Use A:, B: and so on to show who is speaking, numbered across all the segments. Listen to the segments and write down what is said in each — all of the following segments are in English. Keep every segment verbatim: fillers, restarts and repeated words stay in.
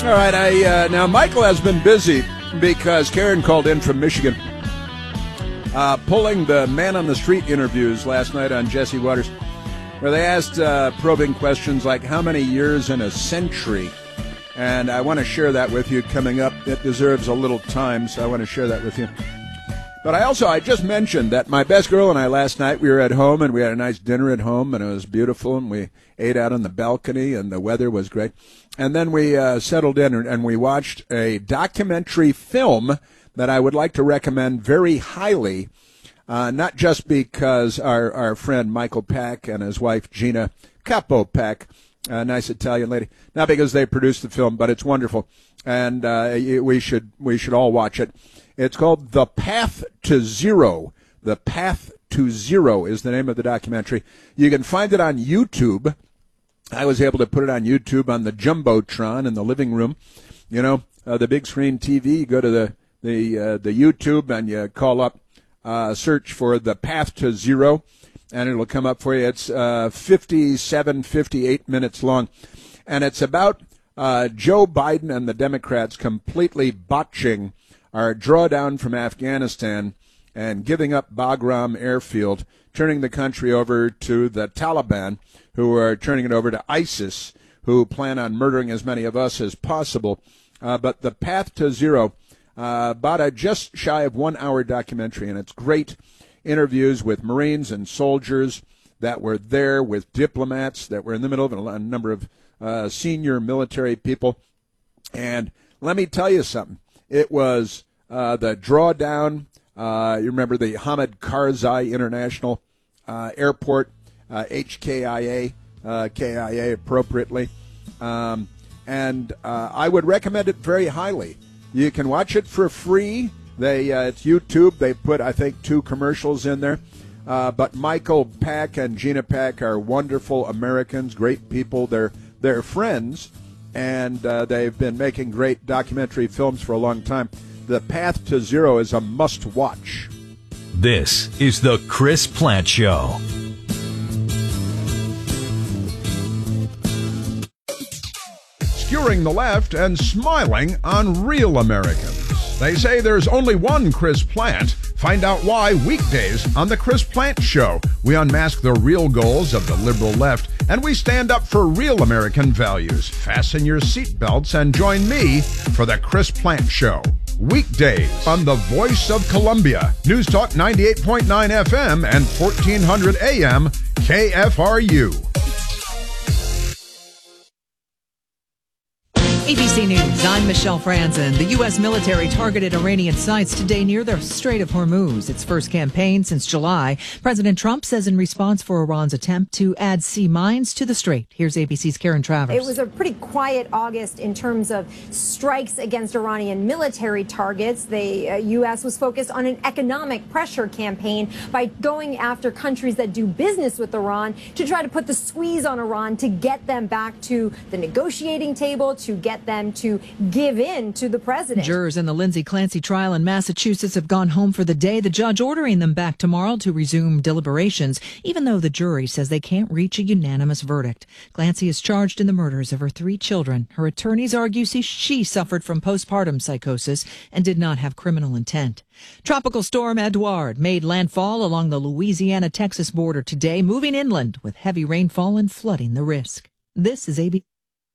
A: All right, I uh, now Michael has been busy because Karen called in from Michigan, uh, pulling the man on the street interviews last night on Jesse Waters, where they asked uh, probing questions like how many years in a century, and I want to share that with you coming up. It deserves a little time, so I want to share that with you. But I also, I just mentioned that my best girl and I last night, we were at home and we had a nice dinner at home and it was beautiful and we ate out on the balcony and the weather was great. And then we uh, settled in and we watched a documentary film that I would like to recommend very highly, uh, not just because our, our friend Michael Pack and his wife Gina Capo Pack, a nice Italian lady, not because they produced the film, but it's wonderful. And uh, we should we should all watch it. It's called The Path to Zero. The Path to Zero is the name of the documentary. You can find it on YouTube. I was able to put it on YouTube on the Jumbotron in the living room. You know, uh, the big screen T V. You go to the the uh, the YouTube and you call up, uh, search for The Path to Zero, and it'll come up for you. It's uh, fifty-seven, fifty-eight minutes long, and it's about uh, Joe Biden and the Democrats completely botching our drawdown from Afghanistan and giving up Bagram Airfield, turning the country over to the Taliban, who are turning it over to ISIS, who plan on murdering as many of us as possible. Uh, but The Path to Zero, uh, about a just shy of one-hour documentary, and it's great interviews with Marines and soldiers that were there, with diplomats that were in the middle of it, a number of uh, senior military people. And let me tell you something. It was uh, the drawdown. Uh, you remember the Hamid Karzai International uh, Airport, uh, H K I A, uh, K I A appropriately. Um, and uh, I would recommend it very highly. You can watch it for free. They uh, it's YouTube. They put, I think, two commercials in there. Uh, but Michael Pack and Gina Pack are wonderful Americans, great people. They're they're friends. And uh, they've been making great documentary films for a long time. The Path to Zero is a must-watch.
B: This is the Chris Plante Show.
A: Skewering the left and smiling on real Americans. They say there's only one Chris Plante. Find out why weekdays on the Chris Plante Show. We unmask the real goals of the liberal left, and we stand up for real American values. Fasten your seatbelts and join me for the Chris Plante Show. Weekdays on the Voice of Columbia, News Talk ninety-eight point nine F M and fourteen hundred A M K F R U.
C: A B C News, I'm Michelle Franzen. The U S military targeted Iranian sites today near the Strait of Hormuz, its first campaign since July. President Trump says in response for Iran's attempt to add sea mines to the strait. Here's A B C's Karen Travers.
D: It was a pretty quiet August in terms of strikes against Iranian military targets. The uh, U S was focused on an economic pressure campaign by going after countries that do business with Iran to try to put the squeeze on Iran to get them back to the negotiating table, to get them to give in to the president.
C: Jurors in the Lindsay Clancy trial in Massachusetts have gone home for the day. The judge ordering them back tomorrow to resume deliberations, even though the jury says they can't reach a unanimous verdict. Clancy is charged in the murders of her three children. Her attorneys argue she suffered from postpartum psychosis and did not have criminal intent. Tropical storm Edouard made landfall along the Louisiana-Texas border today, moving inland with heavy rainfall and flooding the risk. This is A B C.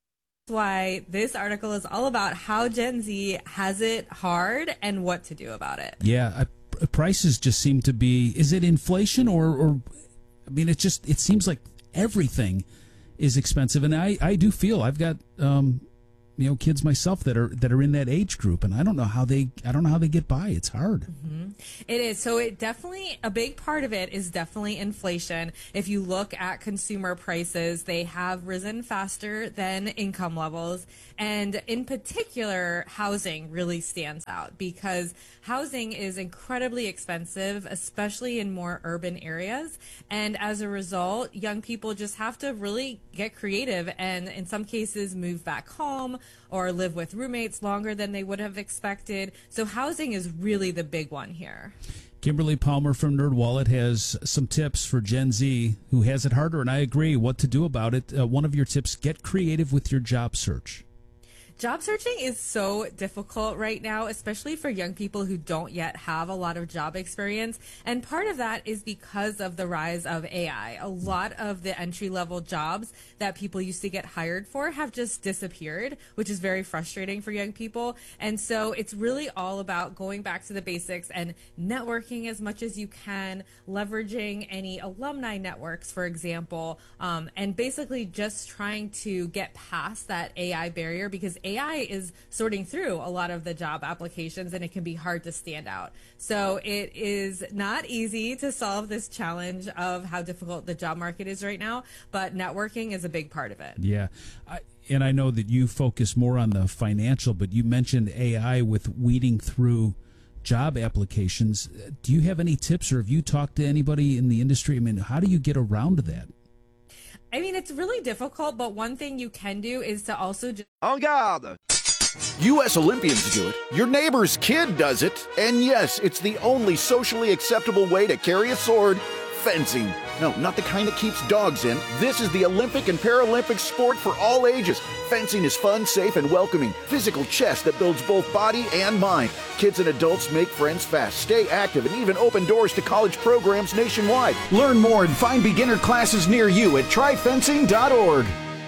E: Why this article is all about how Gen Z has it hard and what to do about it.
F: Yeah, I, prices just seem to be, is it inflation or, or, I mean, it just, it seems like everything is expensive. And I, I do feel I've got, um, you know, kids myself that are that are in that age group, and I don't know how they I don't know how they get by. It's hard.
E: Mm-hmm. It is. So it definitely, a big part of it is definitely inflation. If you look at consumer prices, they have risen faster than income levels. And in particular, housing really stands out because housing is incredibly expensive, especially in more urban areas. And as a result, young people just have to really get creative and in some cases move back home or live with roommates longer than they would have expected. So housing is really the big one here.
F: Kimberly Palmer from NerdWallet has some tips for Gen Z who has it harder, and I agree what to do about it. Uh, one of your tips, get creative with your job search.
E: Job searching is so difficult right now, especially for young people who don't yet have a lot of job experience. And part of that is because of the rise of A I. A lot of the entry-level jobs that people used to get hired for have just disappeared, which is very frustrating for young people. And so it's really all about going back to the basics and networking as much as you can, leveraging any alumni networks, for example, um, and basically just trying to get past that A I barrier, because A I is sorting through a lot of the job applications and it can be hard to stand out. So it is not easy to solve this challenge of how difficult the job market is right now, but networking is a big part of it.
F: Yeah. I, and I know that you focus more on the financial, but you mentioned A I with weeding through job applications. Do you have any tips, or have you talked to anybody in the industry? I mean, how do you get around that?
E: I mean, it's really difficult, but one thing you can do is to also just...
G: En garde! U S Olympians do it, your neighbor's kid does it, and yes, it's the only socially acceptable way to carry a sword: fencing. No, not the kind that keeps dogs in. This is the Olympic and Paralympic sport for all ages. Fencing is fun, safe, and welcoming. Physical chess that builds both body and mind. Kids and adults make friends fast, stay active, and even open doors to college programs nationwide. Learn more and find beginner classes near you at try fencing dot org.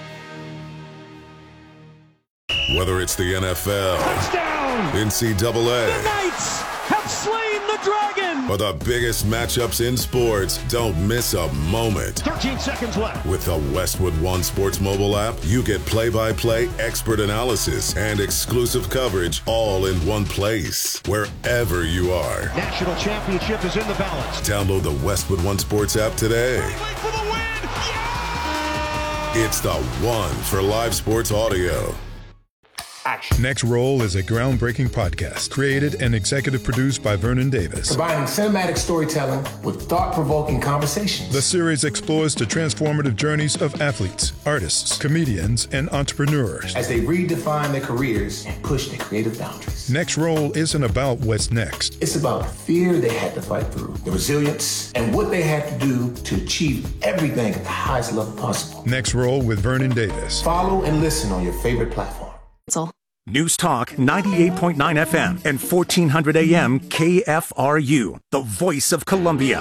H: Whether it's the N F L,
I: touchdown,
H: N C double A,
I: the Knights have slain the dragon,
H: or the biggest matchups in sports, don't miss a moment.
I: thirteen seconds left.
H: With the Westwood One Sports mobile app, you get play-by-play, expert analysis, and exclusive coverage all in one place, wherever you are.
I: National championship is in the balance.
H: Download the Westwood One Sports app today.
I: For the win! Yeah!
H: It's the one for live sports audio.
J: Action. Next Roll is a groundbreaking podcast created and executive produced by Vernon Davis.
K: Combining cinematic storytelling with thought-provoking conversations.
J: The series explores the transformative journeys of athletes, artists, comedians, and entrepreneurs
K: as they redefine their careers and push their creative boundaries.
J: Next Roll isn't about what's next.
K: It's about the fear they had to fight through, the resilience, and what they had to do to achieve everything at the highest level possible.
J: Next Roll with Vernon Davis.
K: Follow and listen on your favorite platform.
L: News Talk ninety-eight point nine F M and fourteen hundred A M K F R U, the voice of Columbia.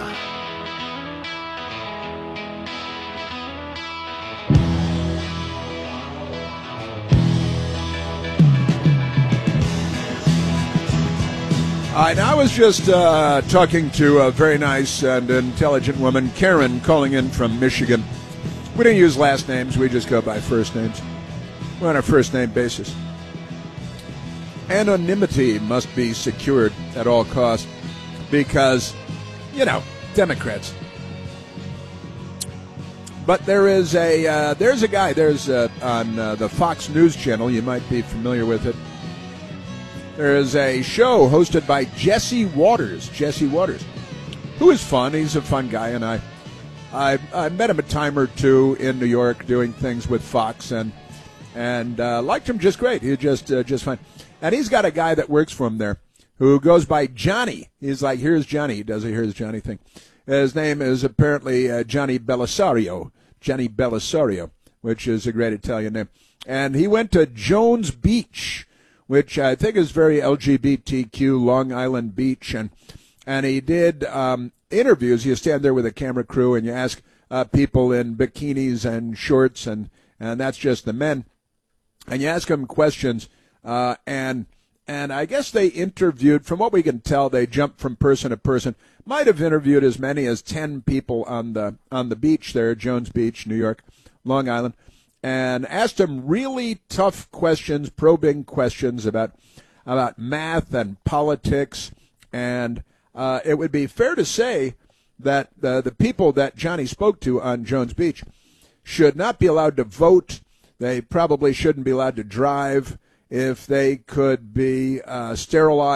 A: All right, now I was just uh, talking to a very nice and intelligent woman, Karen, calling in from Michigan. We don't use last names, we just go by first names. We're on a first-name basis. Anonymity must be secured at all costs because, you know, Democrats. But there is a uh, there's a guy there's uh, on uh, the Fox News channel. You might be familiar with it. There is a show hosted by Jesse Waters. Jesse Waters, who is fun. He's a fun guy, and I I, I met him a time or two in New York doing things with Fox, and. And uh, liked him just great. He just uh, just fine. And he's got a guy that works for him there who goes by Johnny. He's like, here's Johnny. He does a here's Johnny thing. His name is apparently uh, Johnny Belisario. Johnny Belisario, which is a great Italian name. And he went to Jones Beach, which I think is very L G B T Q, Long Island Beach. And and he did um, interviews. You stand there with a camera crew and you ask uh, people in bikinis and shorts, and, and that's just the men. And you ask them questions, uh, and and I guess they interviewed, from what we can tell, they jumped from person to person. Might have interviewed as many as ten people on the on the beach there, Jones Beach, New York, Long Island, and asked them really tough questions, probing questions about about math and politics. And uh, it would be fair to say that the the people that Johnny spoke to on Jones Beach should not be allowed to vote. They probably shouldn't be allowed to drive. If they could be uh, sterilized